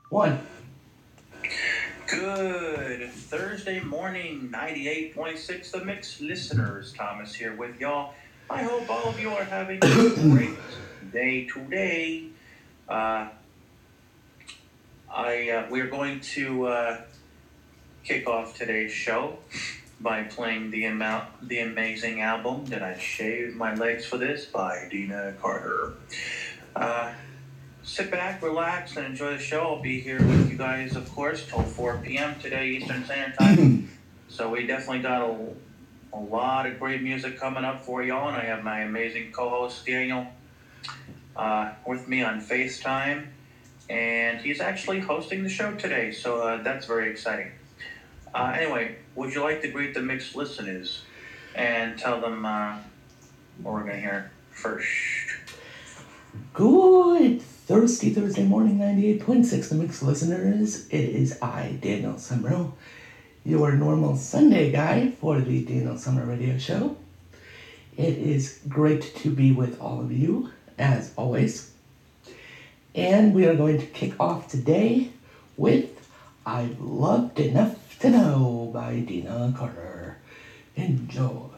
One. Good Thursday morning, 98.6 The Mix listeners. Thomas here with y'all. I hope all of you are having a great day today. Uh, we're going to kick off today's show by playing the amazing album "Did I Shave My Legs for This" by Dina Carter. Uh, Sit back, relax, and enjoy the show. I'll be here with you guys, of course, till 4 p.m. today, Eastern Standard Time. So we definitely got a lot of great music coming up for y'all, and I have my amazing co-host Daniel with me on FaceTime, and he's actually hosting the show today, so that's very exciting. Anyway, would you like to greet the mixed listeners and tell them what we're going to hear first? Good Thursday morning, 98.6 The Mix listeners. It is I, Daniel Summerall, your normal Sunday guy for the Daniel Summer Radio Show. It is great to be with all of you, as always. And we are going to kick off today with I've Loved Enough to Know by Dina Carter. Enjoy.